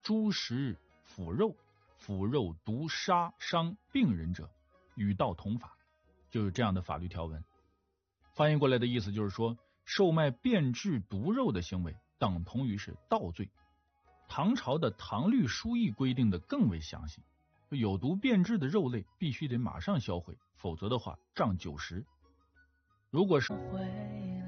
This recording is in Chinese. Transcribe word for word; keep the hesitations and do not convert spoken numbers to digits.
猪食腐肉，腐肉毒杀伤病人者，与盗同法，就有这样的法律条文。翻译过来的意思就是说，售卖变质毒肉的行为等同于是盗罪。唐朝的唐律疏议规定的更为详细，有毒变质的肉类必须得马上销毁，否则的话杖九十。如果是